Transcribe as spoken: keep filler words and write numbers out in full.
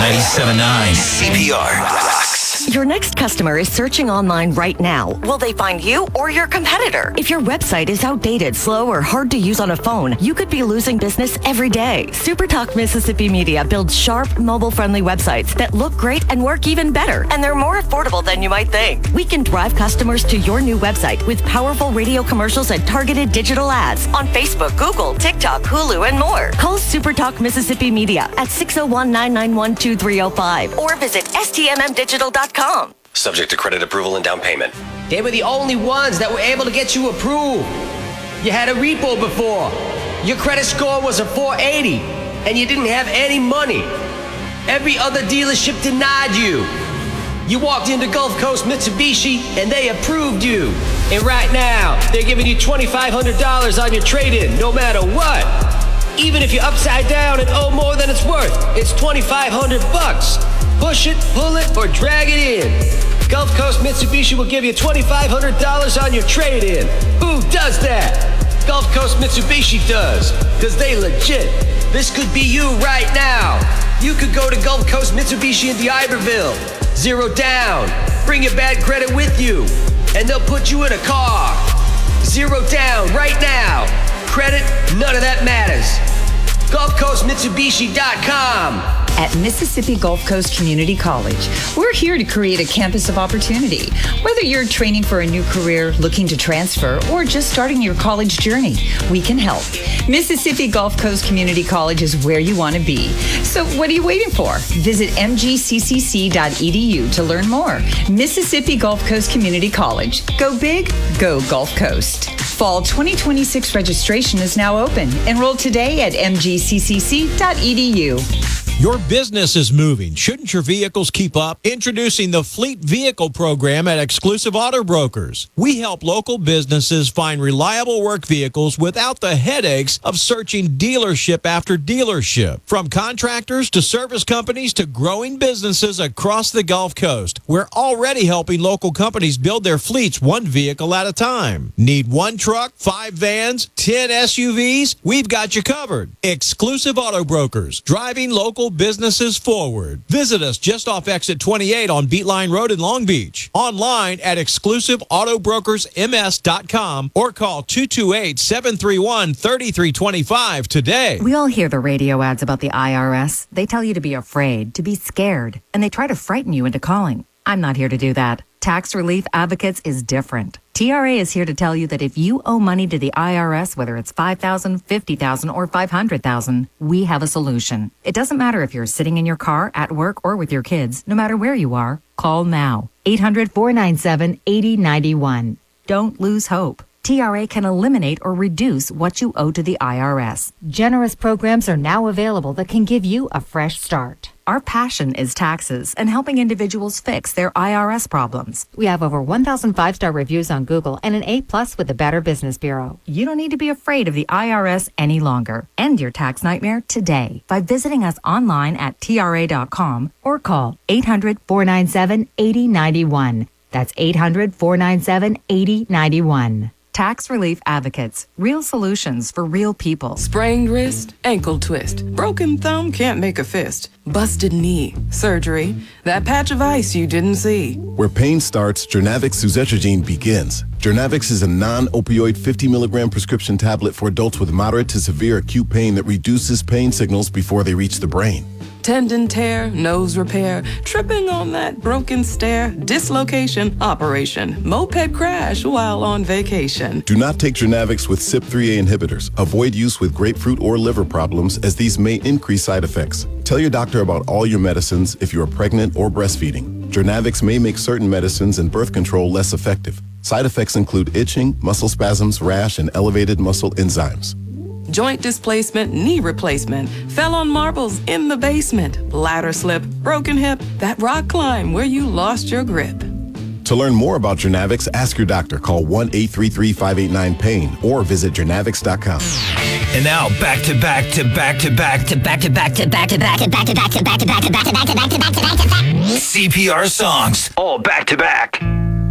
ninety-seven point nine C P R rocks. Your next customer is searching online right now. Will they find you or your competitor? If your website is outdated, slow, or hard to use on a phone, you could be losing business every day. SuperTalk Mississippi Media builds sharp, mobile-friendly websites that look great and work even better, and they're more affordable than you might think. We can drive customers to your new website with powerful radio commercials and targeted digital ads on Facebook, Google, TikTok, Hulu, and more. Call SuperTalk Mississippi Media at six oh one, nine nine one, two three oh five or visit S T M M digital dot com. Subject to credit approval and down payment. They were the only ones that were able to get you approved. You had a repo before. Your credit score was a four eighty, and you didn't have any money. Every other dealership denied you. You walked into Gulf Coast Mitsubishi, and they approved you. And right now, they're giving you twenty-five hundred dollars on your trade-in, no matter what. Even if you're upside down and owe more than it's worth, it's twenty-five hundred bucks. Push it, pull it, or drag it in. Gulf Coast Mitsubishi will give you twenty-five hundred dollars on your trade-in. Who does that? Gulf Coast Mitsubishi does, because they legit. This could be you right now. You could go to Gulf Coast Mitsubishi in D'Iberville. Zero down. Bring your bad credit with you, and they'll put you in a car. Zero down right now. Credit, none of that matters. Gulf Coast Mitsubishi dot com. At Mississippi Gulf Coast Community College, we're here to create a campus of opportunity. Whether you're training for a new career, looking to transfer, or just starting your college journey, we can help. Mississippi Gulf Coast Community College is where you want to be. So what are you waiting for? Visit M G C C C dot E D U to learn more. Mississippi Gulf Coast Community College. Go big, go Gulf Coast. Fall twenty twenty-six registration is now open. Enroll today at M G C C C dot E D U. Your business is moving. Shouldn't your vehicles keep up? Introducing the Fleet Vehicle Program at Exclusive Auto Brokers. We help local businesses find reliable work vehicles without the headaches of searching dealership after dealership. From contractors to service companies to growing businesses across the Gulf Coast, we're already helping local companies build their fleets one vehicle at a time. Need one truck, five vans, ten S U Vs? We've got you covered. Exclusive Auto Brokers, driving local businesses forward. Visit us just off exit twenty-eight on Beatline Road in Long Beach. Online at exclusive auto brokers m s dot com or call two two eight, seven three one, three three two five today. We all hear the radio ads about the I R S. They tell you to be afraid, to be scared, and they try to frighten you into calling. I'm not here to do that. Tax Relief Advocates is different. T R A is here to tell you that if you owe money to the I R S, whether it's five thousand dollars, fifty thousand dollars, or five hundred thousand dollars, we have a solution. It doesn't matter if you're sitting in your car, at work, or with your kids. No matter where you are, call now. eight hundred, four nine seven, eight oh nine one. Don't lose hope. T R A can eliminate or reduce what you owe to the I R S. Generous programs are now available that can give you a fresh start. Our passion is taxes and helping individuals fix their I R S problems. We have over one thousand five-star reviews on Google and an A plus with the Better Business Bureau. You don't need to be afraid of the I R S any longer. End your tax nightmare today by visiting us online at T R A dot com or call eight hundred, four nine seven, eight oh nine one. That's eight hundred, four nine seven, eight oh nine one. Tax Relief Advocates. Real solutions for real people. Sprained wrist, ankle twist. Broken thumb, can't make a fist. Busted knee, surgery. That patch of ice you didn't see. Where pain starts, Jernavix suzetrigine begins. Jernavix is a non-opioid fifty milligram prescription tablet for adults with moderate to severe acute pain that reduces pain signals before they reach the brain. Tendon tear, nose repair, tripping on that broken stair, dislocation, operation, moped crash while on vacation. Do not take Jernavix with C Y P three A inhibitors. Avoid use with grapefruit or liver problems as these may increase side effects. Tell your doctor about all your medicines if you are pregnant or breastfeeding. Jernavix may make certain medicines and birth control less effective. Side effects include itching, muscle spasms, rash, and elevated muscle enzymes. Joint displacement, knee replacement, fell on marbles in the basement, ladder slip, broken hip, that rock climb where you lost your grip. To learn more about Jernavix, ask your doctor. Call one eight three three, five eight nine, pain or visit jernavix dot com. And now back to back to back to back to back to back to back to back to back to back to back to back to back to back to back to back to back to back C P R songs, all back to back.